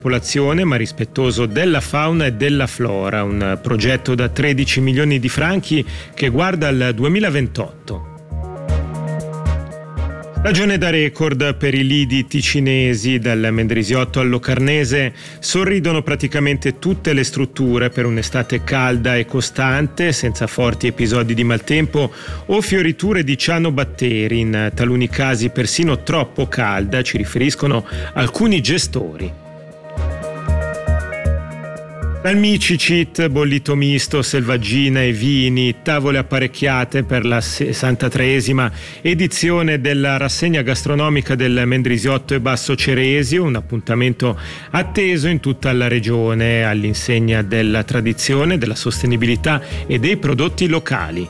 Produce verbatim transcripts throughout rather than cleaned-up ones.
popolazione ma rispettoso della fauna e della flora, un progetto da tredici milioni di franchi che guarda al duemilaventotto. Stagione da record per i lidi ticinesi, dal Mendrisiotto al Locarnese sorridono praticamente tutte le strutture per un'estate calda e costante, senza forti episodi di maltempo o fioriture di cianobatteri, in taluni casi persino troppo calda, ci riferiscono alcuni gestori. Salmicicit, bollito misto, selvaggina e vini, tavole apparecchiate per la sessantatreesima edizione della rassegna gastronomica del Mendrisiotto e Basso Ceresio, un appuntamento atteso in tutta la regione all'insegna della tradizione, della sostenibilità e dei prodotti locali.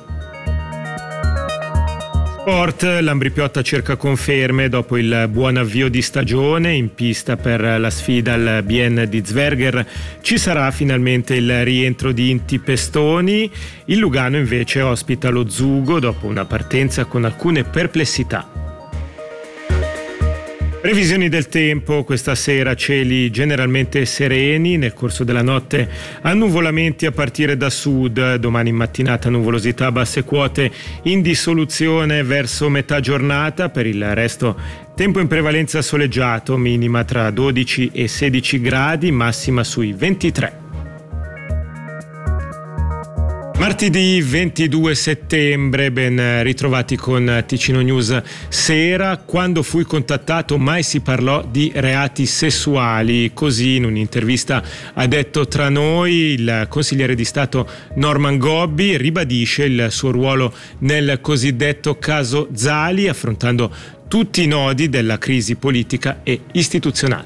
Sport, l'Ambrì-Piotta cerca conferme dopo il buon avvio di stagione. In pista per la sfida al Bien di Zverger ci sarà finalmente il rientro di Inti Pestoni. Il Lugano invece ospita lo Zugo dopo una partenza con alcune perplessità. Previsioni del tempo: questa sera cieli generalmente sereni, nel corso della notte annuvolamenti a partire da sud, domani in mattinata nuvolosità a basse quote in dissoluzione verso metà giornata, per il resto tempo in prevalenza soleggiato, minima tra dodici e sedici gradi, massima sui ventitré. Martedì ventidue settembre, ben ritrovati con Ticino News Sera. Quando fui contattato mai si parlò di reati sessuali, così in un'intervista ha detto Tra Noi il consigliere di Stato Norman Gobbi ribadisce il suo ruolo nel cosiddetto caso Zali, affrontando tutti i nodi della crisi politica e istituzionale.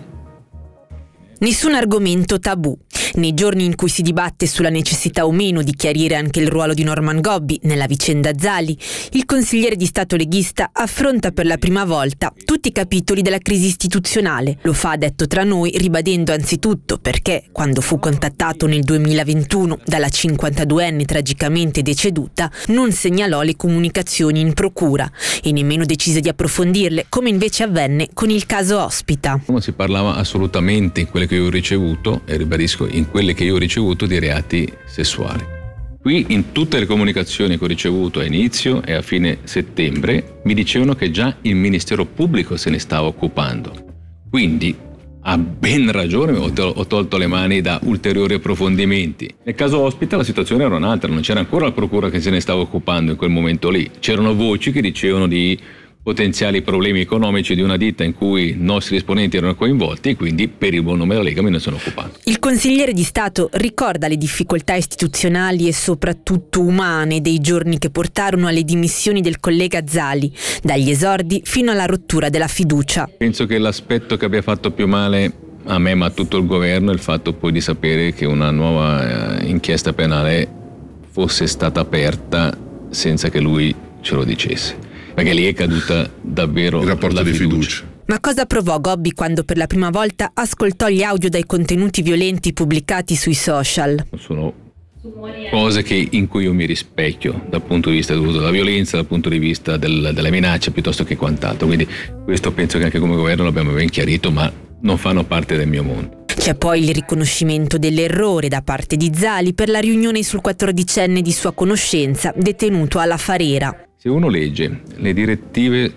Nessun argomento tabù. Nei giorni in cui si dibatte sulla necessità o meno di chiarire anche il ruolo di Norman Gobbi nella vicenda Zali, il consigliere di Stato leghista affronta per la prima volta tutti i capitoli della crisi istituzionale. Lo fa, detto Tra Noi, ribadendo anzitutto perché, quando fu contattato nel duemilaventuno dalla cinquantaduenne tragicamente deceduta, non segnalò le comunicazioni in procura e nemmeno decise di approfondirle, come invece avvenne con il caso Ospita. Non si parlava assolutamente in quelle che io ho ricevuto, e ribadisco in quelle che io ho ricevuto, di reati sessuali. Qui in tutte le comunicazioni che ho ricevuto a inizio e a fine settembre mi dicevano che già il Ministero Pubblico se ne stava occupando. Quindi a ben ragione ho, tol- ho tolto le mani da ulteriori approfondimenti. Nel caso Ospita la situazione era un'altra, non c'era ancora la procura che se ne stava occupando in quel momento lì. C'erano voci che dicevano di potenziali problemi economici di una ditta in cui i nostri esponenti erano coinvolti e quindi per il buon nome della Lega me ne sono occupato. Il consigliere di Stato ricorda le difficoltà istituzionali e soprattutto umane dei giorni che portarono alle dimissioni del collega Zali, dagli esordi fino alla rottura della fiducia. Penso che l'aspetto che abbia fatto più male a me ma a tutto il governo è il fatto poi di sapere che una nuova eh, inchiesta penale fosse stata aperta senza che lui ce lo dicesse. Perché lì è caduta davvero il rapporto la di fiducia. fiducia. Ma cosa provò Gobbi quando per la prima volta ascoltò gli audio dai contenuti violenti pubblicati sui social? Sono cose che, in cui io mi rispecchio dal punto di vista della violenza, dal punto di vista del, della minaccia piuttosto che quant'altro. Quindi questo penso che anche come governo l'abbiamo ben chiarito, ma non fanno parte del mio mondo. C'è poi il riconoscimento dell'errore da parte di Zali per la riunione sul quattordicenne di sua conoscenza detenuto alla Farera. Se uno legge le direttive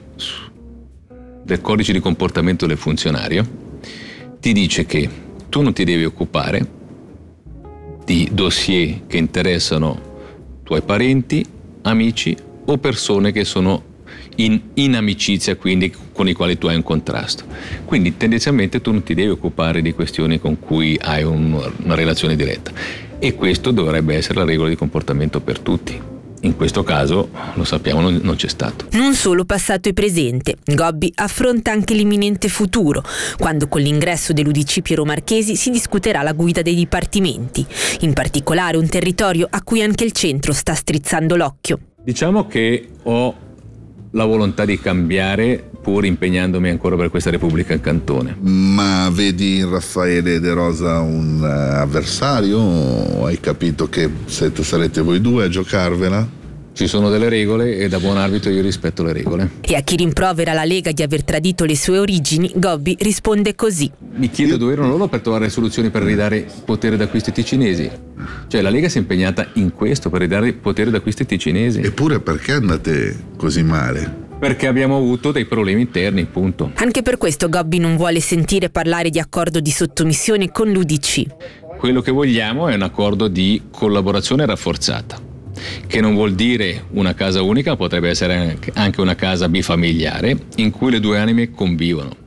del codice di comportamento del funzionario, ti dice che tu non ti devi occupare di dossier che interessano tuoi parenti, amici o persone che sono in, in amicizia, quindi con i quali tu hai un contrasto. Quindi tendenzialmente tu non ti devi occupare di questioni con cui hai un, una relazione diretta, e questo dovrebbe essere la regola di comportamento per tutti. In questo caso, lo sappiamo, non, non c'è stato. Non solo passato e presente, Gobbi affronta anche l'imminente futuro, quando con l'ingresso dell'U D C Piero Marchesi si discuterà la guida dei dipartimenti, in particolare un territorio a cui anche il centro sta strizzando l'occhio. Diciamo che ho la volontà di cambiare, pur impegnandomi ancora per questa Repubblica in Cantone. Ma vedi in Raffaele De Rosa un uh, avversario? O hai capito che siete, sarete voi due a giocarvela? Ci sono delle regole e da buon arbitro io rispetto le regole. E a chi rimprovera la Lega di aver tradito le sue origini, Gobbi risponde così. Mi chiedo dove erano loro per trovare soluzioni per ridare potere d'acquisto ai ticinesi. Cioè la Lega si è impegnata in questo, per ridare potere d'acquisto ai ticinesi. Eppure perché andate così male? Perché abbiamo avuto dei problemi interni, punto. Anche per questo Gobbi non vuole sentire parlare di accordo di sottomissione con l'U D C. Quello che vogliamo è un accordo di collaborazione rafforzata, che non vuol dire una casa unica, potrebbe essere anche una casa bifamiliare in cui le due anime convivono.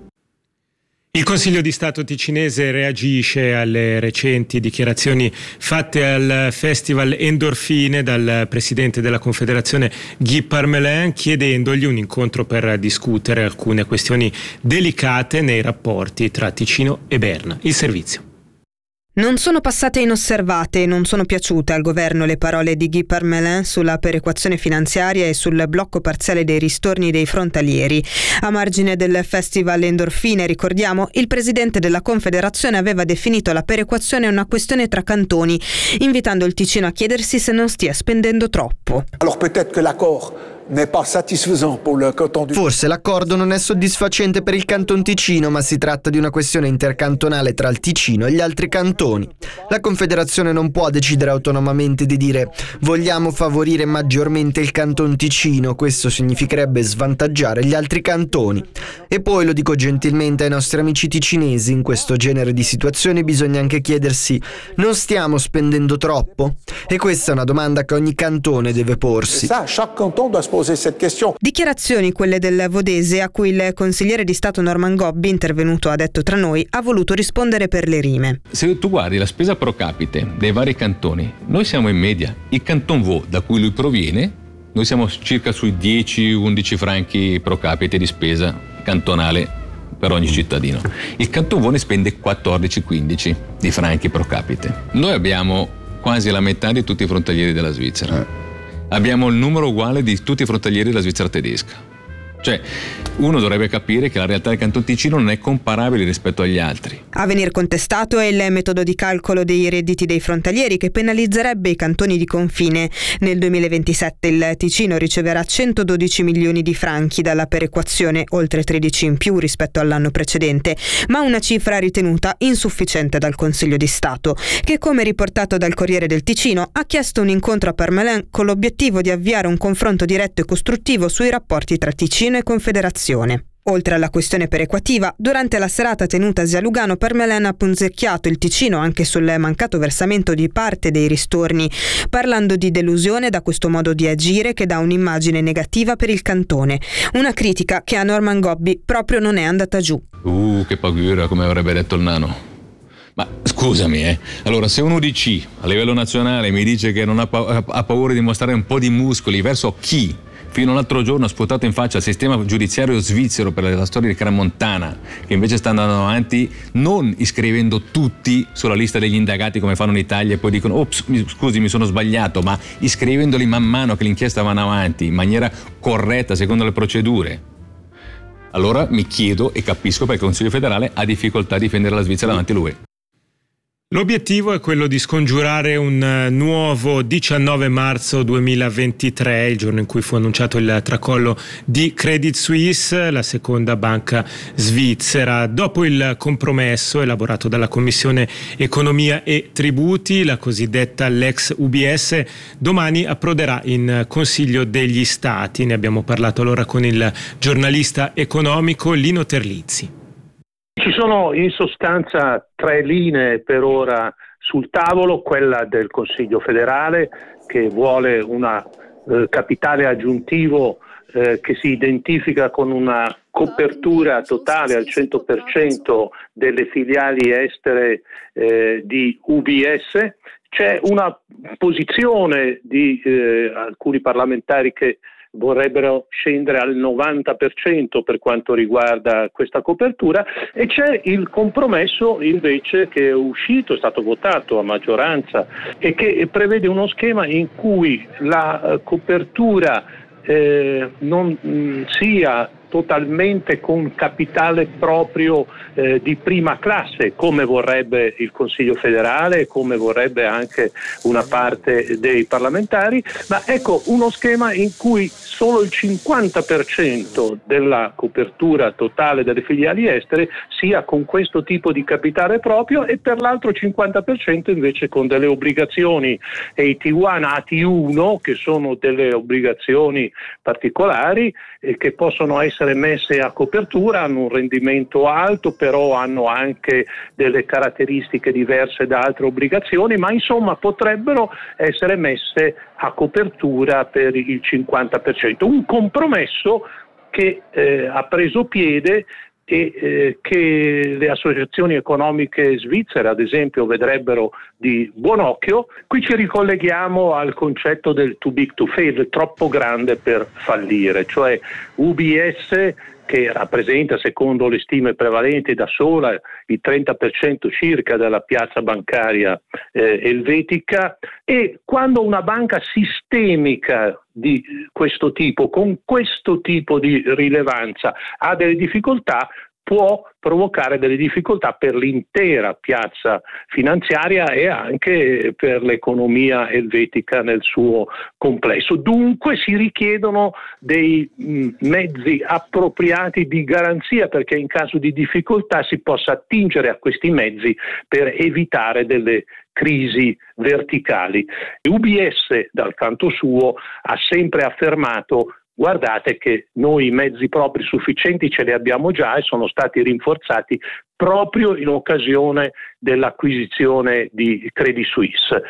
Il Consiglio di Stato ticinese reagisce alle recenti dichiarazioni fatte al Festival Endorfine dal presidente della Confederazione Guy Parmelin, chiedendogli un incontro per discutere alcune questioni delicate nei rapporti tra Ticino e Berna. Il servizio. Non sono passate inosservate e non sono piaciute al governo le parole di Guy Parmelin sulla perequazione finanziaria e sul blocco parziale dei ristorni dei frontalieri. A margine del Festival Endorfine, ricordiamo, il presidente della Confederazione aveva definito la perequazione una questione tra cantoni, invitando il Ticino a chiedersi se non stia spendendo troppo. Alors peut-être que l'accord n'est pas satisfaisant pour le canton du... Forse l'accordo non è soddisfacente per il Canton Ticino, ma si tratta di una questione intercantonale tra il Ticino e gli altri cantoni. La Confederazione non può decidere autonomamente di dire vogliamo favorire maggiormente il Canton Ticino, questo significherebbe svantaggiare gli altri cantoni. E poi, lo dico gentilmente ai nostri amici ticinesi, in questo genere di situazioni bisogna anche chiedersi: non stiamo spendendo troppo? E questa è una domanda che ogni cantone deve porsi. Chaque canton doit se poser cette question. Dichiarazioni quelle del Vodese, a cui il consigliere di Stato Norman Gobbi, intervenuto a Detto tra noi, ha voluto rispondere per le rime. Se tu guardi la spesa pro capite dei vari cantoni, noi siamo in media. Il Canton Vaud, da cui lui proviene, noi siamo circa sui dieci undici franchi pro capite di spesa cantonale per ogni cittadino. Il Canton Vaud ne spende quattordici quindici di franchi pro capite. Noi abbiamo quasi la metà di tutti i frontalieri della Svizzera. Eh. Abbiamo il numero uguale di tutti i frontalieri della Svizzera tedesca. Cioè, uno dovrebbe capire che la realtà del Canton Ticino non è comparabile rispetto agli altri. A venir contestato è il metodo di calcolo dei redditi dei frontalieri, che penalizzerebbe i cantoni di confine. Nel duemilaventisette il Ticino riceverà centododici milioni di franchi dalla perequazione, oltre tredici in più rispetto all'anno precedente, ma una cifra ritenuta insufficiente dal Consiglio di Stato, che, come riportato dal Corriere del Ticino, ha chiesto un incontro a Parmelin con l'obiettivo di avviare un confronto diretto e costruttivo sui rapporti tra Ticino e Confederazione. Oltre alla questione perequativa, durante la serata tenutasi a Lugano, Parmelin ha punzecchiato il Ticino anche sul mancato versamento di parte dei ristorni, parlando di delusione da questo modo di agire che dà un'immagine negativa per il cantone. Una critica che a Norman Gobbi proprio non è andata giù. Uh, che paura, come avrebbe detto il nano. Ma scusami, eh. Allora, se un U D C a livello nazionale mi dice che non ha, pa- ha paura di mostrare un po' di muscoli verso chi fino all'altro giorno ha sputato in faccia al sistema giudiziario svizzero per la storia di Crans-Montana, che invece sta andando avanti non iscrivendo tutti sulla lista degli indagati come fanno in Italia e poi dicono ops, scusi, mi sono sbagliato, ma iscrivendoli man mano che l'inchiesta va avanti in maniera corretta secondo le procedure. Allora mi chiedo e capisco perché il Consiglio federale ha difficoltà a difendere la Svizzera davanti all'U E. L'obiettivo è quello di scongiurare un nuovo diciannove marzo duemilaventitré, il giorno in cui fu annunciato il tracollo di Credit Suisse, la seconda banca svizzera. Dopo il compromesso elaborato dalla Commissione Economia e Tributi, la cosiddetta Lex U B S, domani approderà in Consiglio degli Stati. Ne abbiamo parlato allora con il giornalista economico Lino Terlizzi. Ci sono in sostanza tre linee per ora sul tavolo: quella del Consiglio federale, che vuole una eh, capitale aggiuntivo eh, che si identifica con una copertura totale al cento per cento delle filiali estere eh, di U B S. C'è una posizione di eh, alcuni parlamentari che vorrebbero scendere al novanta per cento per quanto riguarda questa copertura, e c'è il compromesso invece che è uscito, è stato votato a maggioranza e che prevede uno schema in cui la copertura eh, non mh, sia totalmente con capitale proprio eh, di prima classe, come vorrebbe il Consiglio federale, come vorrebbe anche una parte dei parlamentari, ma ecco uno schema in cui solo il cinquanta per cento della copertura totale delle filiali estere sia con questo tipo di capitale proprio e per l'altro cinquanta per cento invece con delle obbligazioni A T uno A T uno, che sono delle obbligazioni particolari e che possono essere messe a copertura, hanno un rendimento alto, però hanno anche delle caratteristiche diverse da altre obbligazioni, ma insomma potrebbero essere messe a copertura per il cinquanta per cento. Un compromesso che eh, ha preso piede e eh, che le associazioni economiche svizzere, ad esempio, vedrebbero di buon occhio. Qui ci ricolleghiamo al concetto del too big to fail, troppo grande per fallire, cioè U B S, che rappresenta, secondo le stime prevalenti, da sola il trenta per cento circa della piazza bancaria eh, elvetica, e quando una banca sistemica di questo tipo, con questo tipo di rilevanza, ha delle difficoltà, può provocare delle difficoltà per l'intera piazza finanziaria e anche per l'economia elvetica nel suo complesso. Dunque si richiedono dei mh, mezzi appropriati di garanzia, perché in caso di difficoltà si possa attingere a questi mezzi per evitare delle crisi verticali. U B S, dal canto suo, ha sempre affermato: guardate che noi i mezzi propri sufficienti ce li abbiamo già e sono stati rinforzati proprio in occasione dell'acquisizione di Credit Suisse.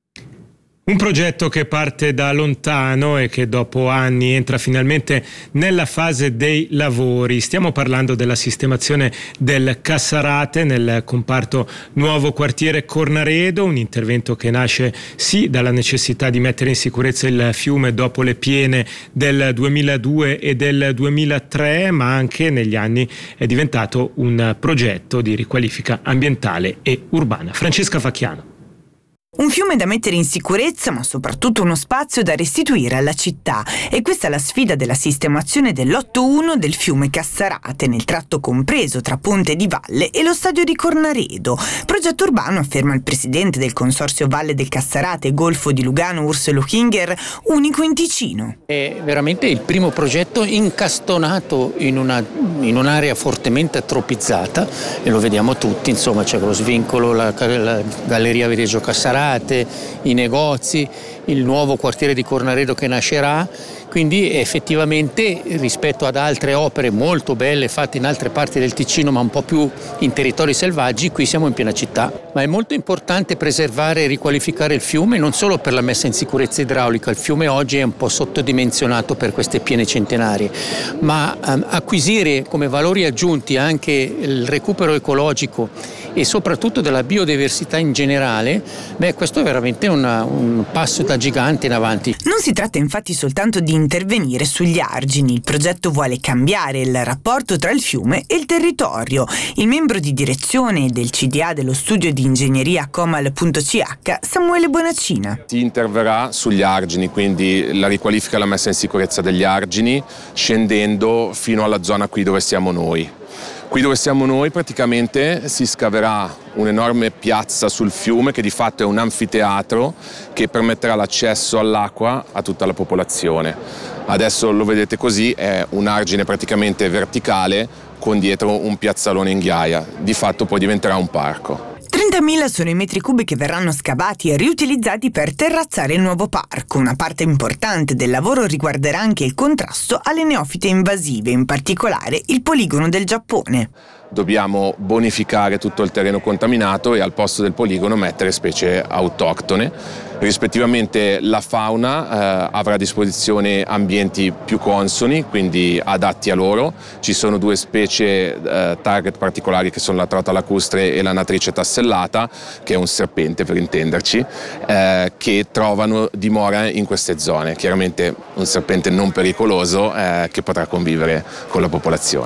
Un progetto che parte da lontano e che dopo anni entra finalmente nella fase dei lavori. Stiamo parlando della sistemazione del Cassarate nel comparto Nuovo Quartiere Cornaredo, un intervento che nasce sì dalla necessità di mettere in sicurezza il fiume dopo le piene del duemiladue e del duemilatré, ma anche negli anni è diventato un progetto di riqualifica ambientale e urbana. Francesca Facchiano. Un fiume da mettere in sicurezza, ma soprattutto uno spazio da restituire alla città. E questa è la sfida della sistemazione dell'otto uno del fiume Cassarate, nel tratto compreso tra Ponte di Valle e lo stadio di Cornaredo. Progetto urbano, afferma il presidente del consorzio Valle del Cassarate e Golfo di Lugano, Urs Lochinger, unico in Ticino. È veramente il primo progetto incastonato in, una, in un'area fortemente tropizzata, e lo vediamo tutti, insomma c'è lo svincolo, la, la Galleria Viareggio Cassarate, i negozi, il nuovo quartiere di Cornaredo che nascerà, quindi effettivamente rispetto ad altre opere molto belle fatte in altre parti del Ticino ma un po' più in territori selvaggi, qui siamo in piena città. Ma è molto importante preservare e riqualificare il fiume, non solo per la messa in sicurezza idraulica, il fiume oggi è un po' sottodimensionato per queste piene centenarie, ma um, acquisire come valori aggiunti anche il recupero ecologico e soprattutto della biodiversità in generale, beh, questo è veramente una, un passo da gigante in avanti. Non si tratta infatti soltanto di intervenire sugli argini, il progetto vuole cambiare il rapporto tra il fiume e il territorio. Il membro di direzione del C D A dello studio di ingegneria Comal.ch, Samuele Bonacina. Si interverrà sugli argini, quindi la riqualifica e la messa in sicurezza degli argini, scendendo fino alla zona qui dove siamo noi. Qui dove siamo noi praticamente si scaverà un'enorme piazza sul fiume che di fatto è un anfiteatro che permetterà l'accesso all'acqua a tutta la popolazione. Adesso lo vedete così, è un argine praticamente verticale con dietro un piazzalone in ghiaia, di fatto poi diventerà un parco. trentamila sono i metri cubi che verranno scavati e riutilizzati per terrazzare il nuovo parco. Una parte importante del lavoro riguarderà anche il contrasto alle neofite invasive, in particolare il poligono del Giappone. Dobbiamo bonificare tutto il terreno contaminato e al posto del poligono mettere specie autoctone. Rispettivamente la fauna eh, avrà a disposizione ambienti più consoni, quindi adatti a loro. Ci sono due specie eh, target particolari che sono la trota lacustre e la natrice tassellata, che è un serpente per intenderci, eh, che trovano dimora in queste zone. Chiaramente un serpente non pericoloso eh, che potrà convivere con la popolazione.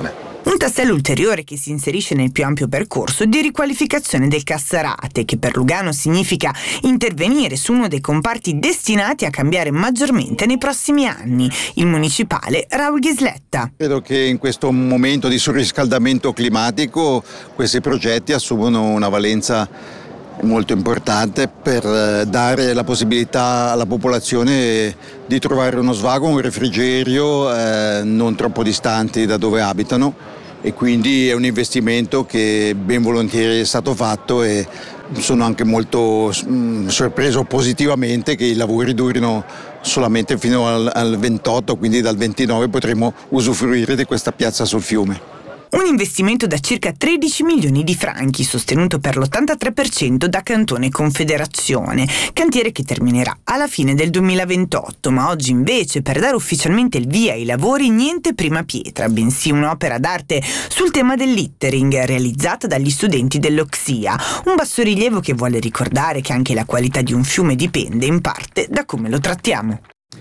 Un tassello ulteriore che si inserisce nel più ampio percorso di riqualificazione del Cassarate, che per Lugano significa intervenire su uno dei comparti destinati a cambiare maggiormente nei prossimi anni. Il municipale Raul Ghisletta. Credo che in questo momento di surriscaldamento climatico questi progetti assumono una valenza molto importante per dare la possibilità alla popolazione di trovare uno svago, un refrigerio eh, non troppo distanti da dove abitano, e quindi è un investimento che ben volentieri è stato fatto, e sono anche molto mh, sorpreso positivamente che i lavori durino solamente fino al, al ventotto, quindi dal ventinove potremo usufruire di questa piazza sul fiume. Un investimento da circa tredici milioni di franchi, sostenuto per l'ottantatré per cento da Cantone Confederazione, cantiere che terminerà alla fine del duemilaventotto, ma oggi invece, per dare ufficialmente il via ai lavori, niente prima pietra, bensì un'opera d'arte sul tema del littering, realizzata dagli studenti dell'Oxia, un bassorilievo che vuole ricordare che anche la qualità di un fiume dipende in parte da come lo trattiamo.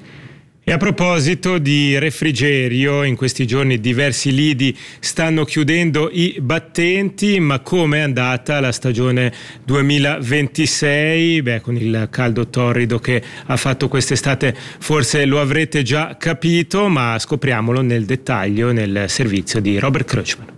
E a proposito di refrigerio, in questi giorni diversi lidi stanno chiudendo i battenti, ma come è andata la stagione duemilaventisei? Beh, con il caldo torrido che ha fatto quest'estate forse lo avrete già capito, ma scopriamolo nel dettaglio nel servizio di Robert Kreutzmann.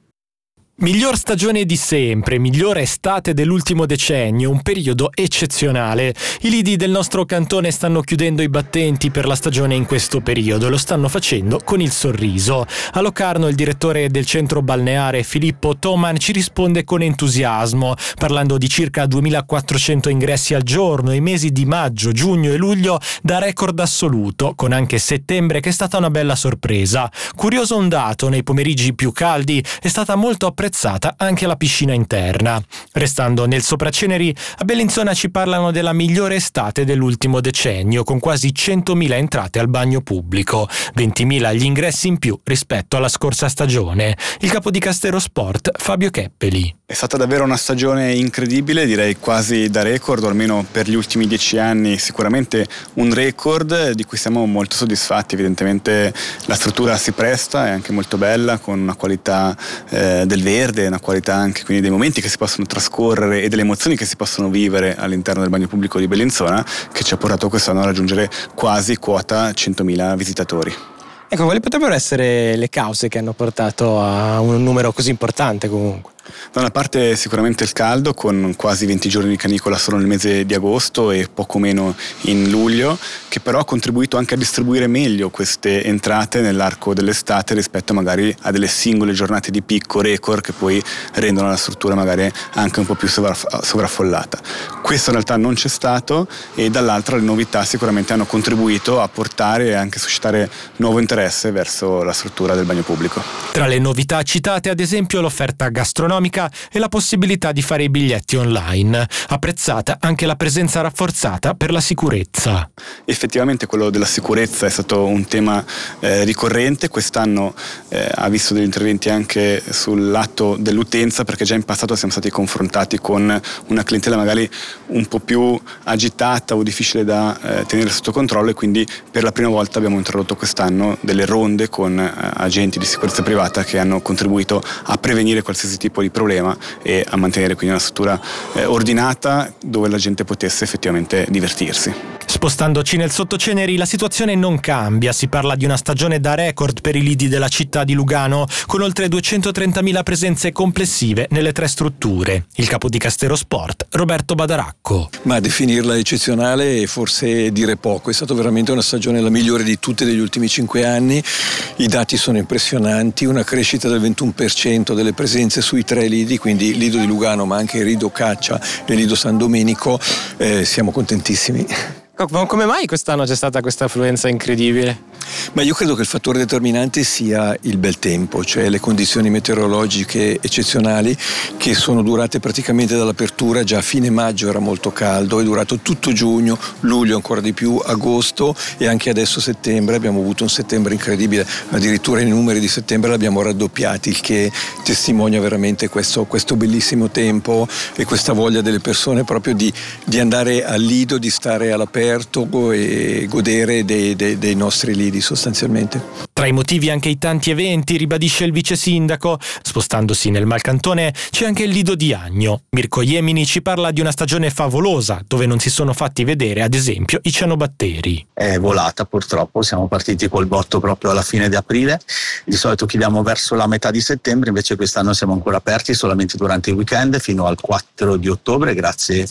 Miglior stagione di sempre, migliore estate dell'ultimo decennio, un periodo eccezionale. I lidi del nostro cantone stanno chiudendo i battenti per la stagione in questo periodo e lo stanno facendo con il sorriso. A Locarno il direttore del centro balneare Filippo Toman ci risponde con entusiasmo, parlando di circa duemilaquattrocento ingressi al giorno, i mesi di maggio, giugno e luglio da record assoluto, con anche settembre che è stata una bella sorpresa. Curioso un dato, nei pomeriggi più caldi è stata molto apprezzata anche la piscina interna. Restando nel Sopraceneri, a Bellinzona ci parlano della migliore estate dell'ultimo decennio, con quasi centomila entrate al bagno pubblico, ventimila gli ingressi in più rispetto alla scorsa stagione. Il capo di Castero Sport, Fabio Cheppeli. È stata davvero una stagione incredibile, direi quasi da record, o almeno per gli ultimi dieci anni sicuramente un record di cui siamo molto soddisfatti. Evidentemente la struttura si presta, è anche molto bella, con una qualità eh, del verde, una qualità anche quindi dei momenti che si possono trascorrere e delle emozioni che si possono vivere all'interno del bagno pubblico di Bellinzona, che ci ha portato quest'anno a raggiungere quasi quota centomila visitatori. Ecco, quali potrebbero essere le cause che hanno portato a un numero così importante comunque? Da una parte sicuramente il caldo, con quasi venti giorni di canicola solo nel mese di agosto e poco meno in luglio, che però ha contribuito anche a distribuire meglio queste entrate nell'arco dell'estate rispetto magari a delle singole giornate di picco record che poi rendono la struttura magari anche un po' più sovraff- sovraffollata. Questo in realtà non c'è stato, e dall'altra le novità sicuramente hanno contribuito a portare e anche suscitare nuovo interesse verso la struttura del bagno pubblico. Tra le novità citate ad esempio l'offerta gastronomica e la possibilità di fare i biglietti online. Apprezzata anche la presenza rafforzata per la sicurezza. Effettivamente quello della sicurezza è stato un tema eh, ricorrente. Quest'anno eh, ha visto degli interventi anche sul lato dell'utenza, perché già in passato siamo stati confrontati con una clientela magari un po' più agitata o difficile da eh, tenere sotto controllo, e quindi per la prima volta abbiamo introdotto quest'anno delle ronde con eh, agenti di sicurezza privata che hanno contribuito a prevenire qualsiasi tipo di problema e a mantenere quindi una struttura eh, ordinata dove la gente potesse effettivamente divertirsi. Spostandoci nel Sottoceneri, la situazione non cambia. Si parla di una stagione da record per i lidi della città di Lugano, con oltre duecentotrentamila presenze complessive nelle tre strutture. Il capo di Castero Sport, Roberto Badaracco. Ma definirla eccezionale è forse dire poco. È stata veramente una stagione la migliore di tutte degli ultimi cinque anni. I dati sono impressionanti, una crescita del ventuno per cento delle presenze sui tre lidi, quindi Lido di Lugano ma anche Lido Caccia e Lido San Domenico. Eh, siamo contentissimi. Come mai quest'anno c'è stata questa affluenza incredibile? Ma io credo che il fattore determinante sia il bel tempo, cioè le condizioni meteorologiche eccezionali che sono durate praticamente dall'apertura. Già a fine maggio era molto caldo, è durato tutto giugno, luglio ancora di più, agosto e anche adesso settembre. Abbiamo avuto un settembre incredibile, addirittura i numeri di settembre li abbiamo raddoppiati, il che testimonia veramente questo, questo bellissimo tempo e questa voglia delle persone proprio di, di andare al lido, di stare all'aperto e godere dei, dei, dei nostri lidi. sostanzialmente. Tra i motivi anche i tanti eventi, ribadisce il vice sindaco. Spostandosi nel Malcantone c'è anche il Lido di Agno. Mirko Iemini ci parla di una stagione favolosa, dove non si sono fatti vedere, ad esempio, i cianobatteri. È volata purtroppo, siamo partiti col botto proprio alla fine di aprile, di solito chiudiamo verso la metà di settembre, invece quest'anno siamo ancora aperti solamente durante il weekend fino al quattro di ottobre, grazie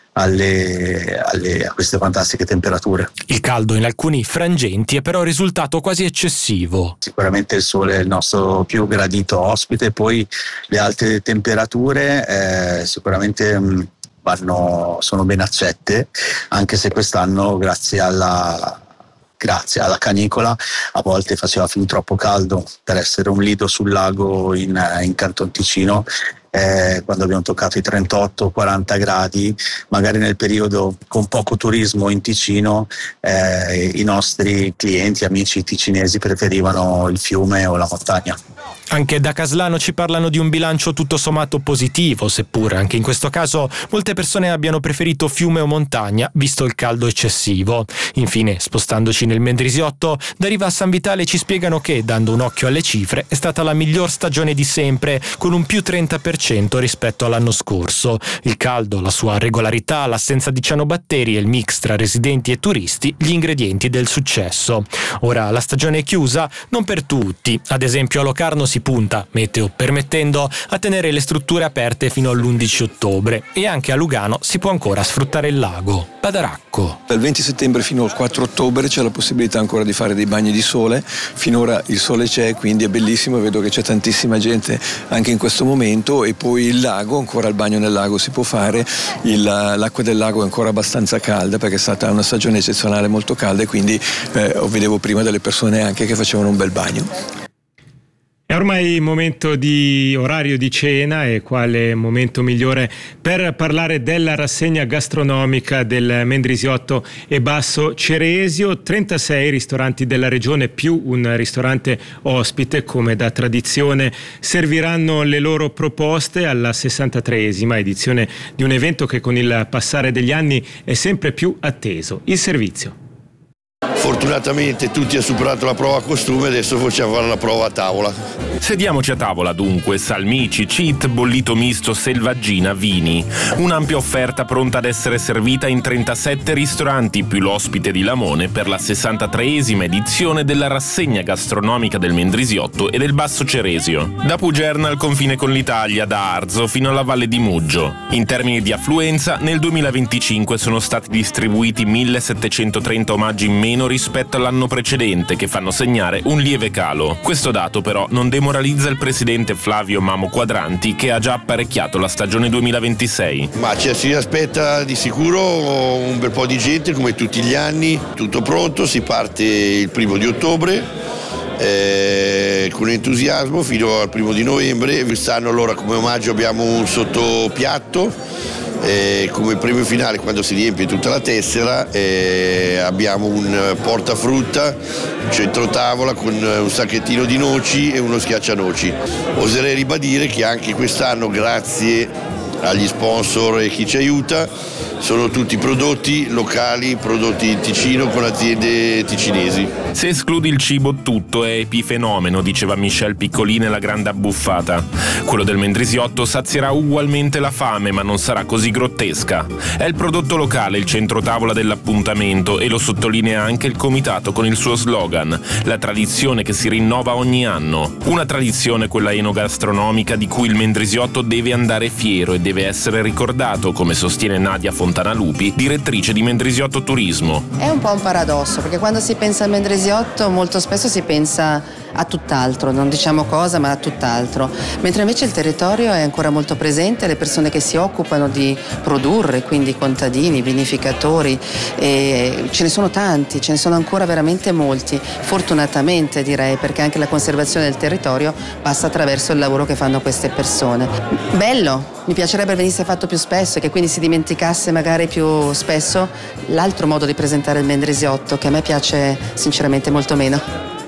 Alle, alle, a queste fantastiche temperature. Il caldo in alcuni frangenti è però risultato quasi eccessivo. Sicuramente il sole è il nostro più gradito ospite, poi le alte temperature eh, sicuramente mh, vanno, sono ben accette, anche se quest'anno grazie alla Grazie alla canicola a volte faceva fin troppo caldo per essere un lido sul lago in, in Canton Ticino. Eh, quando abbiamo toccato i trentotto quaranta gradi, magari nel periodo con poco turismo in Ticino, eh, i nostri clienti, amici ticinesi preferivano il fiume o la montagna. Anche da Caslano ci parlano di un bilancio tutto sommato positivo, seppur anche in questo caso molte persone abbiano preferito fiume o montagna, visto il caldo eccessivo. Infine, spostandoci nel Mendrisiotto, da Riva a San Vitale ci spiegano che, dando un occhio alle cifre, è stata la miglior stagione di sempre, con un più trenta per cento rispetto all'anno scorso. Il caldo, la sua regolarità, l'assenza di cianobatteri e il mix tra residenti e turisti, gli ingredienti del successo. Ora la stagione è chiusa, non per tutti. Ad esempio a Locarno si punta, meteo permettendo, a tenere le strutture aperte fino all'undici ottobre e anche a Lugano si può ancora sfruttare il lago. Badaracco. Dal venti settembre fino al quattro ottobre c'è la possibilità ancora di fare dei bagni di sole. Finora il sole c'è, quindi è bellissimo, vedo che c'è tantissima gente anche in questo momento. E poi il lago, ancora il bagno nel lago si può fare, il, l'acqua del lago è ancora abbastanza calda perché è stata una stagione eccezionale molto calda e quindi eh, vedevo prima delle persone anche che facevano un bel bagno. È ormai momento di orario di cena e quale momento migliore per parlare della rassegna gastronomica del Mendrisiotto e Basso Ceresio. trentasei ristoranti della regione più un ristorante ospite, come da tradizione, serviranno le loro proposte alla sessantatreesima edizione di un evento che con il passare degli anni è sempre più atteso, il servizio. Fortunatamente tutti hanno superato la prova a costume, adesso facciamo fare la prova a tavola. Sediamoci a tavola dunque, salmici, cheat, bollito misto, selvaggina, vini. Un'ampia offerta pronta ad essere servita in trentasette ristoranti più l'ospite di Lamone per la sessantatreesima edizione della rassegna gastronomica del Mendrisiotto e del Basso Ceresio. Da Pugerna al confine con l'Italia, da Arzo fino alla Valle di Muggio. In termini di affluenza, nel duemilaventicinque sono stati distribuiti millesettecentotrenta omaggi in meno rispetto all'anno precedente, che fanno segnare un lieve calo. Questo dato però non demoralizza il presidente Flavio Mamo Quadranti, che ha già apparecchiato la stagione duemilaventisei. Ma ci si aspetta di sicuro un bel po' di gente come tutti gli anni, tutto pronto, si parte il primo di ottobre eh, con entusiasmo fino al primo di novembre. Quest'anno allora come omaggio abbiamo un sottopiatto. Eh, come premio finale, quando si riempie tutta la tessera, eh, abbiamo un portafrutta, un centrotavola con un sacchettino di noci e uno schiaccianoci. Oserei ribadire che anche quest'anno, grazie agli sponsor e chi ci aiuta, sono tutti prodotti locali, prodotti in Ticino con aziende ticinesi. Se escludi il cibo tutto è epifenomeno, diceva Michel Piccoli nella grande abbuffata. Quello del Mendrisiotto sazierà ugualmente la fame, ma non sarà così grottesca. È il prodotto locale il centro tavola dell'appuntamento e lo sottolinea anche il comitato con il suo slogan, la tradizione che si rinnova ogni anno. Una tradizione, quella enogastronomica, di cui il Mendrisiotto deve andare fiero e deve essere ricordato, come sostiene Nadia Fontanalupi, direttrice di Mendrisiotto Turismo. È un po' un paradosso, perché quando si pensa al Mendrisiotto molto spesso si pensa a tutt'altro, non diciamo cosa, ma a tutt'altro, mentre invece il territorio è ancora molto presente, le persone che si occupano di produrre, quindi contadini, vinificatori, e ce ne sono tanti, ce ne sono ancora veramente molti, fortunatamente direi, perché anche la conservazione del territorio passa attraverso il lavoro che fanno queste persone. Bello, mi piacerebbe venisse fatto più spesso e che quindi si dimenticasse magari più spesso l'altro modo di presentare il Mendrisiotto, che a me piace sinceramente molto meno.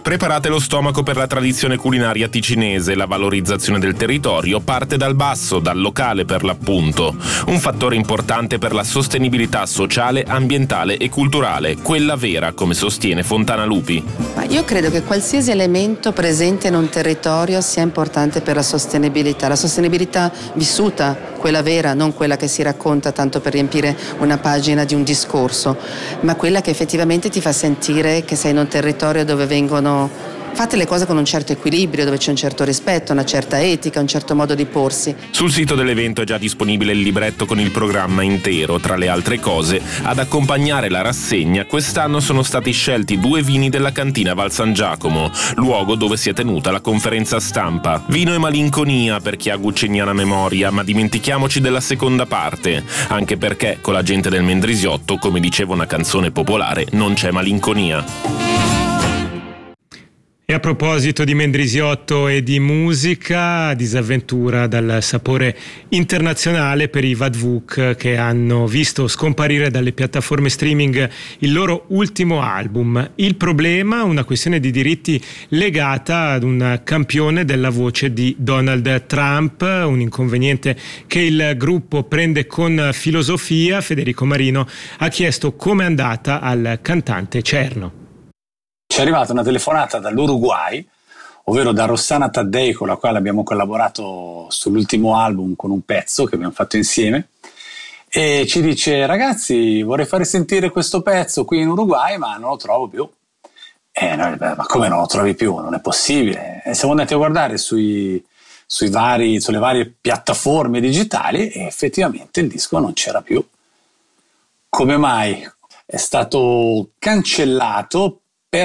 Preparate lo stomaco per la tradizione culinaria ticinese. La valorizzazione del territorio parte dal basso, dal locale per l'appunto. Un fattore importante per la sostenibilità sociale, ambientale e culturale, quella vera, come sostiene Fontana Lupi. Ma io credo che qualsiasi elemento presente in un territorio sia importante per la sostenibilità, la sostenibilità vissuta, quella vera, non quella che si racconta tanto per riempire una pagina di un discorso, ma quella che effettivamente ti fa sentire che sei in un territorio dove vengono fatte le cose con un certo equilibrio, dove c'è un certo rispetto, una certa etica, un certo modo di porsi. Sul sito dell'evento è già disponibile il libretto con il programma intero. Tra le altre cose, ad accompagnare la rassegna quest'anno sono stati scelti due vini della cantina Val San Giacomo, luogo dove si è tenuta la conferenza stampa. Vino e malinconia per chi ha gucceniana memoria, ma dimentichiamoci della seconda parte, anche perché con la gente del Mendrisiotto, come diceva una canzone popolare, non c'è malinconia. E a proposito di Mendrisiotto e di musica, disavventura dal sapore internazionale per i Vadvuk, che hanno visto scomparire dalle piattaforme streaming il loro ultimo album. Il problema, una questione di diritti legata ad un campione della voce di Donald Trump, un inconveniente che il gruppo prende con filosofia. Federico Marino ha chiesto com'è andata al cantante Cerno. Ci è arrivata una telefonata dall'Uruguay, ovvero da Rossana Taddei, con la quale abbiamo collaborato sull'ultimo album con un pezzo che abbiamo fatto insieme, e ci dice: ragazzi, vorrei fare sentire questo pezzo qui in Uruguay, ma non lo trovo più. E noi, beh, ma come non lo trovi più? Non è possibile. E siamo andati a guardare sui, sui vari, sulle varie piattaforme digitali e effettivamente il disco non c'era più. Come mai? È stato cancellato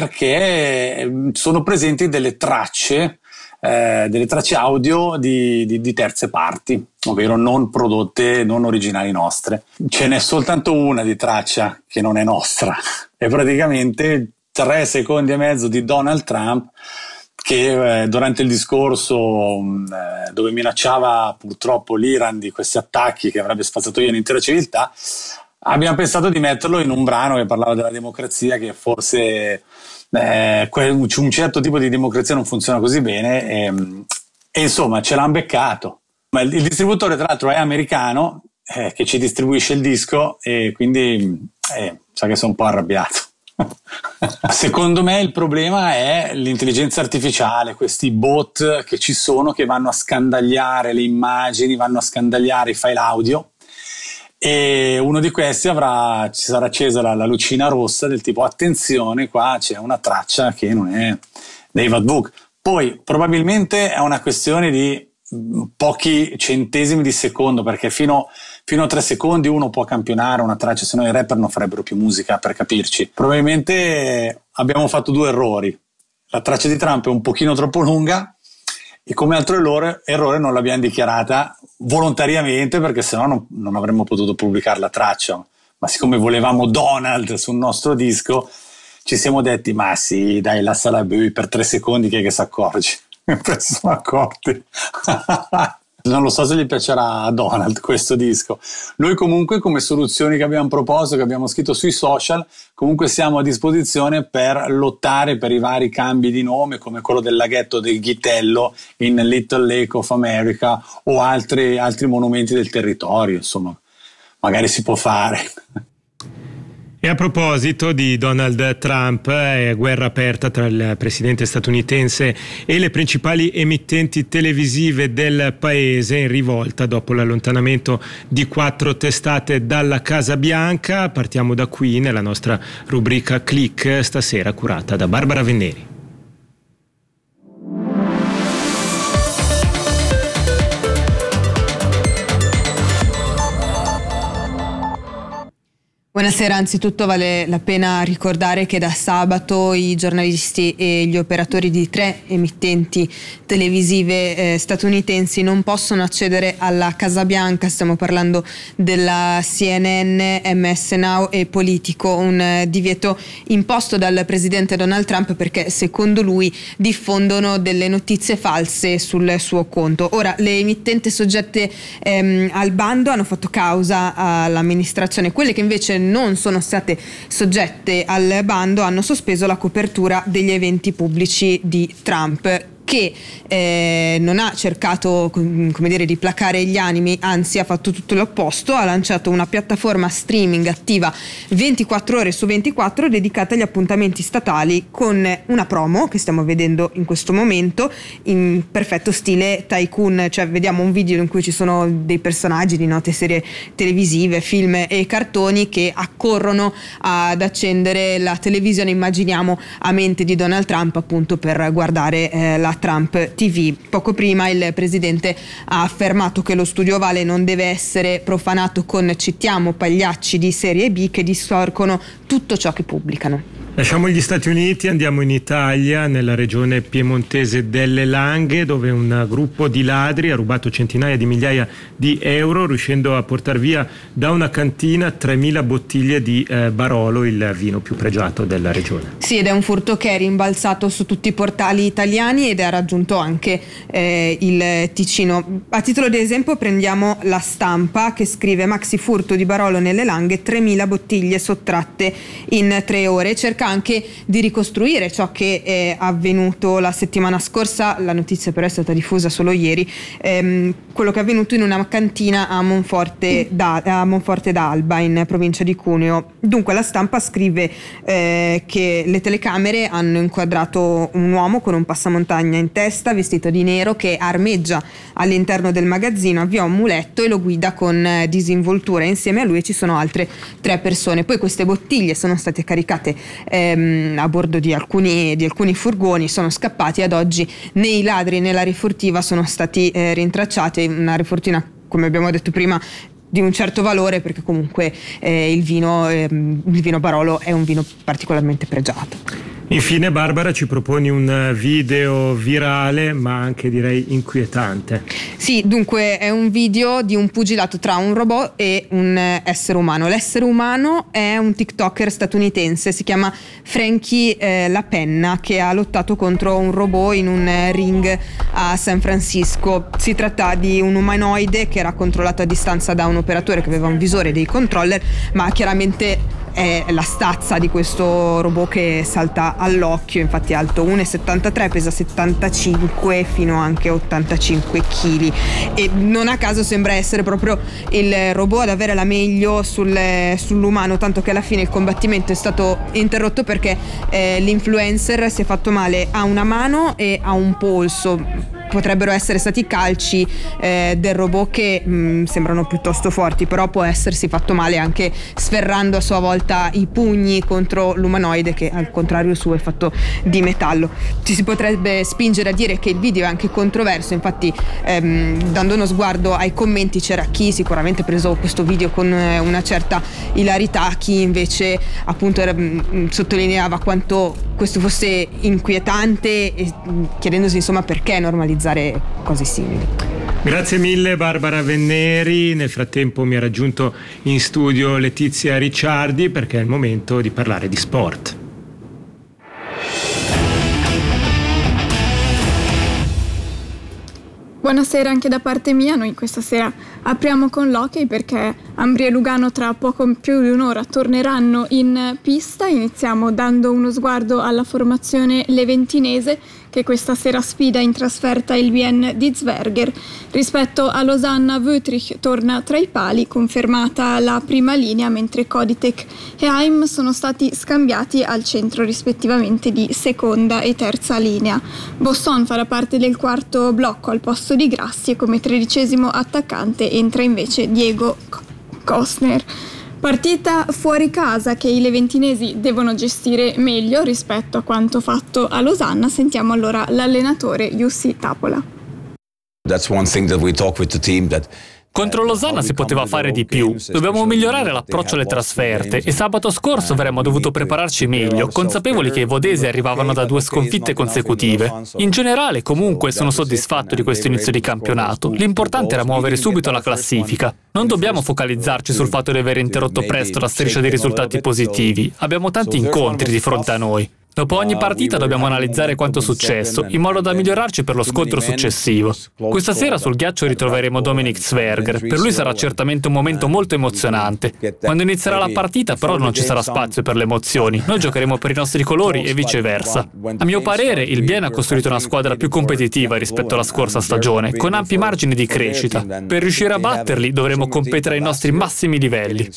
perché sono presenti delle tracce, eh, delle tracce audio di, di, di terze parti, ovvero non prodotte, non originali nostre. Ce n'è soltanto una di traccia che non è nostra, è praticamente tre secondi e mezzo di Donald Trump che eh, durante il discorso eh, dove minacciava purtroppo l'Iran di questi attacchi che avrebbe spazzato via un'intera civiltà, abbiamo pensato di metterlo in un brano che parlava della democrazia, che forse eh, un certo tipo di democrazia non funziona così bene e, e insomma ce l'hanno beccato. Ma il, il distributore tra l'altro è americano, eh, che ci distribuisce il disco, e quindi eh, sa che sono un po' arrabbiato. Secondo me il problema è l'intelligenza artificiale, questi bot che ci sono, che vanno a scandagliare le immagini, vanno a scandagliare i file audio, e uno di questi avrà, ci sarà accesa la, la lucina rossa del tipo: attenzione, qua c'è una traccia che non è dei Vadvuk. Poi probabilmente è una questione di pochi centesimi di secondo, perché fino, fino a tre secondi uno può campionare una traccia, se no i rapper non farebbero più musica, per capirci. Probabilmente abbiamo fatto due errori: la traccia di Trump è un pochino troppo lunga, e come altro errore, errore non l'abbiamo dichiarata volontariamente, perché sennò non, non avremmo potuto pubblicare la traccia. Ma siccome volevamo Donald sul nostro disco, ci siamo detti: ma sì, dai, lasciala bui, per tre secondi chi è che si accorge? E sono accorti. Non lo so se gli piacerà a Donald questo disco. Noi comunque, come soluzioni che abbiamo proposto, che abbiamo scritto sui social, comunque siamo a disposizione per lottare per i vari cambi di nome, come quello del laghetto del Ghitello in Little Lake of America, o altri, altri monumenti del territorio. Insomma, magari si può fare. E a proposito di Donald Trump, è guerra aperta tra il presidente statunitense e le principali emittenti televisive del paese, in rivolta dopo l'allontanamento di quattro testate dalla Casa Bianca. Partiamo da qui nella nostra rubrica Click, stasera curata da Barbara Venneri. Buonasera, anzitutto vale la pena ricordare che da sabato i giornalisti e gli operatori di tre emittenti televisive eh, statunitensi non possono accedere alla Casa Bianca. Stiamo parlando della C N N, M S Now e Politico, un eh, divieto imposto dal presidente Donald Trump perché secondo lui diffondono delle notizie false sul suo conto. Ora, le emittenti soggette ehm, al bando hanno fatto causa all'amministrazione, quelle che invece non sono state soggette al bando hanno sospeso la copertura degli eventi pubblici di Trump, che eh, non ha cercato, come dire, di placare gli animi, anzi ha fatto tutto l'opposto, ha lanciato una piattaforma streaming attiva ventiquattro ore su ventiquattro dedicata agli appuntamenti statali, con una promo che stiamo vedendo in questo momento in perfetto stile tycoon, cioè vediamo un video in cui ci sono dei personaggi di note serie televisive, film e cartoni che accorrono ad accendere la televisione, immaginiamo a mente di Donald Trump, appunto per guardare eh, la Trump T V. Poco prima il presidente ha affermato che lo studio ovale non deve essere profanato con, citiamo, pagliacci di serie B che distorcono tutto ciò che pubblicano. Lasciamo gli Stati Uniti, andiamo in Italia, nella regione piemontese delle Langhe, dove un gruppo di ladri ha rubato centinaia di migliaia di euro, riuscendo a portare via da una cantina tremila bottiglie di eh, Barolo, il vino più pregiato della regione. Sì, ed è un furto che è rimbalzato su tutti i portali italiani ed ha raggiunto anche eh, il Ticino. A titolo di esempio prendiamo La Stampa, che scrive: maxi furto di Barolo nelle Langhe, tremila bottiglie sottratte in tre ore. Cerca anche di ricostruire ciò che è avvenuto la settimana scorsa, la notizia però è stata diffusa solo ieri, ehm, quello che è avvenuto in una cantina a Monforte, da, a Monforte d'Alba in provincia di Cuneo. Dunque La Stampa scrive eh, che le telecamere hanno inquadrato un uomo con un passamontagna in testa, vestito di nero, che armeggia all'interno del magazzino, avvia un muletto e lo guida con eh, disinvoltura. Insieme a lui ci sono altre tre persone. Poi queste bottiglie sono state caricate eh, a bordo di alcuni, di alcuni furgoni, sono scappati. Ad oggi né i ladri né la rifurtiva sono stati eh, rintracciati. Una rifurtina, come abbiamo detto prima, di un certo valore, perché comunque eh, il vino eh, il vino Barolo è un vino particolarmente pregiato. Infine, Barbara, ci proponi un video virale ma anche direi inquietante. Sì, dunque è un video di un pugilato tra un robot e un essere umano. L'essere umano è un TikToker statunitense, si chiama Frankie eh, La Penna, che ha lottato contro un robot in un ring a San Francisco. Si tratta di un umanoide che era controllato a distanza da un operatore che aveva un visore dei controller, ma chiaramente è la stazza di questo robot che salta all'occhio. Infatti è alto uno virgola settantatré, pesa settantacinque fino anche ottantacinque chili, e non a caso sembra essere proprio il robot ad avere la meglio sul, sull'umano, tanto che alla fine il combattimento è stato interrotto perché eh, l'influencer si è fatto male a una mano e a un polso. Potrebbero essere stati calci eh, del robot che mh, sembrano piuttosto forti, però può essersi fatto male anche sferrando a sua volta i pugni contro l'umanoide, che al contrario suo è fatto di metallo. Ci si potrebbe spingere a dire che il video è anche controverso, infatti ehm, dando uno sguardo ai commenti c'era chi sicuramente ha preso questo video con eh, una certa ilarità, chi invece appunto era, mh, sottolineava quanto questo fosse inquietante e mh, chiedendosi insomma perché normalizzare cose simili. Grazie mille Barbara Venneri. Nel frattempo mi ha raggiunto in studio Letizia Ricciardi, perché è il momento di parlare di sport. Buonasera anche da parte mia. Noi questa sera apriamo con l'hockey perché Ambri e Lugano tra poco più di un'ora torneranno in pista. Iniziamo dando uno sguardo alla formazione leventinese, che questa sera sfida in trasferta il Wien di Zwerger. Rispetto a Losanna, Wötrich torna tra i pali, confermata la prima linea, mentre Koditek e Haim sono stati scambiati al centro rispettivamente di seconda e terza linea. Bosson farà parte del quarto blocco al posto di Grassi e come tredicesimo attaccante entra invece Diego Kostner. Partita fuori casa che i leventinesi devono gestire meglio rispetto a quanto fatto a Losanna. Sentiamo allora l'allenatore Jussi Tapola. That's one thing that we talk with the team that Contro Losanna si poteva fare di più. Dobbiamo migliorare l'approccio alle trasferte e sabato scorso avremmo dovuto prepararci meglio, consapevoli che i vodesi arrivavano da due sconfitte consecutive. In generale, comunque, sono soddisfatto di questo inizio di campionato. L'importante era muovere subito la classifica. Non dobbiamo focalizzarci sul fatto di aver interrotto presto la striscia dei risultati positivi. Abbiamo tanti incontri di fronte a noi. Dopo ogni partita dobbiamo analizzare quanto successo, in modo da migliorarci per lo scontro successivo. Questa sera sul ghiaccio ritroveremo Dominic Zwerger. Per lui sarà certamente un momento molto emozionante. Quando inizierà la partita però non ci sarà spazio per le emozioni. Noi giocheremo per i nostri colori e viceversa. A mio parere il Bienne ha costruito una squadra più competitiva rispetto alla scorsa stagione, con ampi margini di crescita. Per riuscire a batterli dovremo competere ai nostri massimi livelli.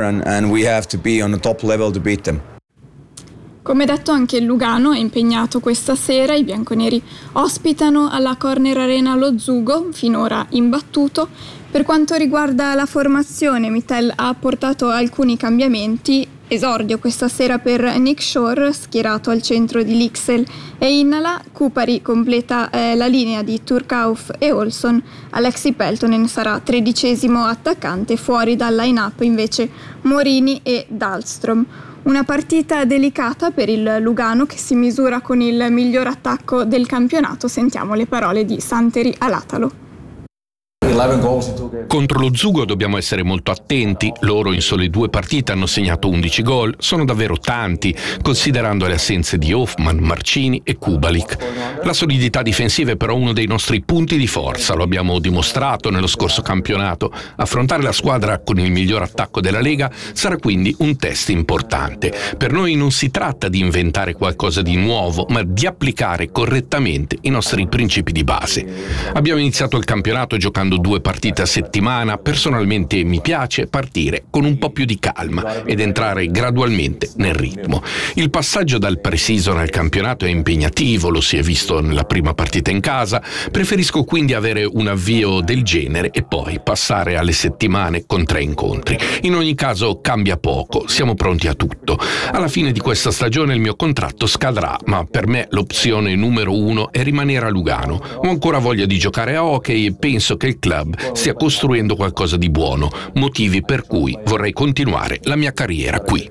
Come detto, anche il Lugano è impegnato questa sera. I bianconeri ospitano alla Corner Arena lo Zugo, finora imbattuto. Per quanto riguarda la formazione, Mittel ha apportato alcuni cambiamenti. Esordio questa sera per Nick Shore, schierato al centro di Lixel e Innala. Kupari completa eh, la linea di Turkauf e Olson. Alexi Peltonen sarà tredicesimo attaccante, fuori dal line-up invece Morini e Dahlström. Una partita delicata per il Lugano che si misura con il miglior attacco del campionato. Sentiamo le parole di Santeri Alatalo. Contro lo Zugo dobbiamo essere molto attenti. Loro in sole due partite hanno segnato undici gol, sono davvero tanti, considerando le assenze di Hoffman, Marcini e Kubalik. La solidità difensiva è però uno dei nostri punti di forza, lo abbiamo dimostrato nello scorso campionato. Affrontare la squadra con il miglior attacco della Lega sarà quindi un test importante. Per noi non si tratta di inventare qualcosa di nuovo, ma di applicare correttamente i nostri principi di base. Abbiamo iniziato il campionato giocando due partite a settimana. Personalmente mi piace partire con un po' più di calma ed entrare gradualmente nel ritmo. Il passaggio dal pre-season al campionato è impegnativo, lo si è visto nella prima partita in casa. Preferisco quindi avere un avvio del genere e poi passare alle settimane con tre incontri. In ogni caso cambia poco, siamo pronti a tutto. Alla fine di questa stagione il mio contratto scadrà, ma per me l'opzione numero uno è rimanere a Lugano. Ho ancora voglia di giocare a hockey e penso che il club stia costruendo qualcosa di buono, motivi per cui vorrei continuare la mia carriera qui.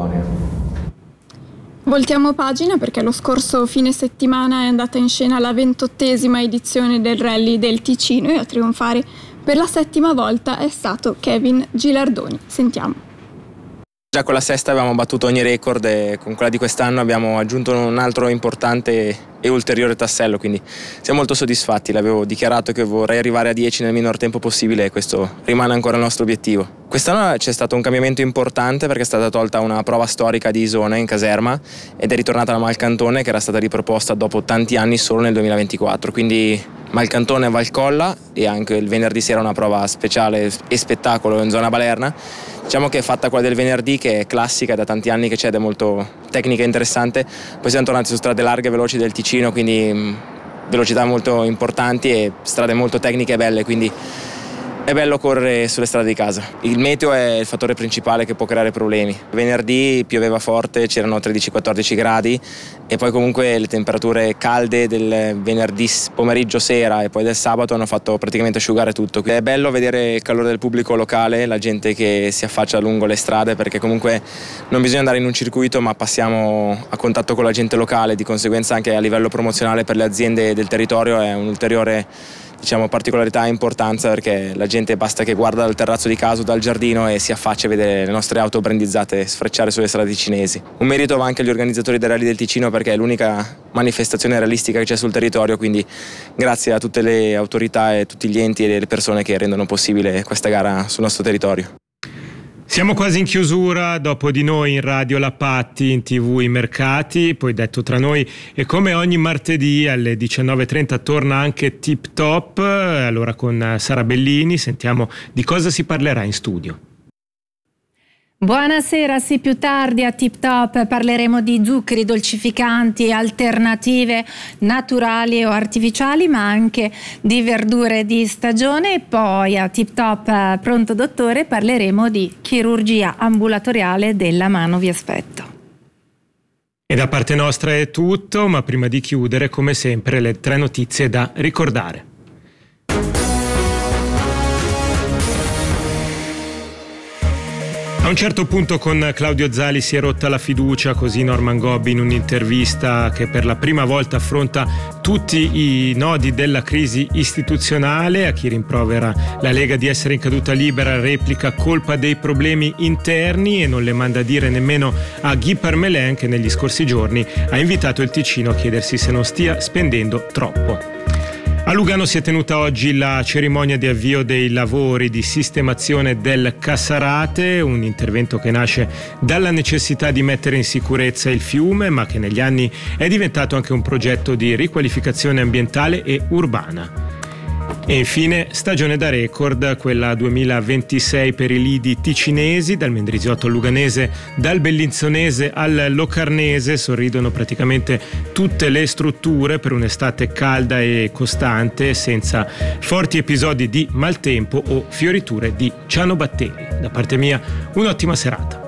Voltiamo pagina perché lo scorso fine settimana è andata in scena la ventottesima edizione del Rally del Ticino e a trionfare per la settima volta è stato Kevin Gilardoni. Sentiamo. Già con la sesta avevamo battuto ogni record e con quella di quest'anno abbiamo aggiunto un altro importante e ulteriore tassello, quindi siamo molto soddisfatti. L'avevo dichiarato che vorrei arrivare a dieci nel minor tempo possibile e questo rimane ancora il nostro obiettivo. Quest'anno c'è stato un cambiamento importante perché è stata tolta una prova storica di Isona in caserma ed è ritornata la Malcantone che era stata riproposta dopo tanti anni solo nel duemilaventiquattro, quindi Malcantone e Valcolla e anche il venerdì sera una prova speciale e spettacolo in zona Balerna. Diciamo che è fatta quella del venerdì che è classica, da tanti anni che c'è ed è molto tecnica e interessante. Poi siamo tornati su strade larghe e veloci del Ticino, quindi mh, velocità molto importanti e strade molto tecniche e belle, quindi è bello correre sulle strade di casa. Il meteo è il fattore principale che può creare problemi. Venerdì pioveva forte, c'erano tredici quattordici gradi e poi comunque le temperature calde del venerdì pomeriggio sera e poi del sabato hanno fatto praticamente asciugare tutto. È bello vedere il calore del pubblico locale, la gente che si affaccia lungo le strade, perché comunque non bisogna andare in un circuito ma passiamo a contatto con la gente locale, di conseguenza anche a livello promozionale per le aziende del territorio è un ulteriore, diciamo, particolarità e importanza, perché la gente basta che guarda dal terrazzo di casa o dal giardino e si affaccia a vedere le nostre auto brandizzate sfrecciare sulle strade ticinesi. Un merito va anche agli organizzatori dei Rally del Ticino perché è l'unica manifestazione realistica che c'è sul territorio, quindi grazie a tutte le autorità e tutti gli enti e le persone che rendono possibile questa gara sul nostro territorio. Siamo quasi in chiusura, dopo di noi in radio La Patti, in tv i mercati, poi detto tra noi e come ogni martedì alle diciannove e trenta torna anche Tip Top, allora con Sara Bellini sentiamo di cosa si parlerà in studio. Buonasera, sì, più tardi a Tip Top parleremo di zuccheri, dolcificanti, alternative naturali o artificiali, ma anche di verdure di stagione. E poi a Tip Top Pronto Dottore parleremo di chirurgia ambulatoriale della mano. Vi aspetto. E da parte nostra è tutto, ma prima di chiudere, come sempre, le tre notizie da ricordare. A un certo punto con Claudio Zali si è rotta la fiducia, così Norman Gobbi in un'intervista che per la prima volta affronta tutti i nodi della crisi istituzionale. A chi rimprovera la Lega di essere in caduta libera replica colpa dei problemi interni e non le manda a dire nemmeno a Guy Parmelin, che negli scorsi giorni ha invitato il Ticino a chiedersi se non stia spendendo troppo. A Lugano si è tenuta oggi la cerimonia di avvio dei lavori di sistemazione del Cassarate, un intervento che nasce dalla necessità di mettere in sicurezza il fiume, ma che negli anni è diventato anche un progetto di riqualificazione ambientale e urbana. E infine stagione da record, quella duemilaventisei per i lidi ticinesi, dal Mendrisiotto al Luganese, dal Bellinzonese al Locarnese. Sorridono praticamente tutte le strutture per un'estate calda e costante, senza forti episodi di maltempo o fioriture di cianobatteri. Da parte mia, un'ottima serata.